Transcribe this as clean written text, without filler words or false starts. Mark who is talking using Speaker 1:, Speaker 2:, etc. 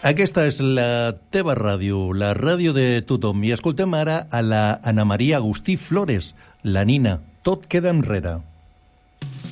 Speaker 1: Aquesta és la teva ràdio, la ràdio de tothom. I escoltem ara a la Ana Maria Agustí Flores, la Nina. Tot queda enrere.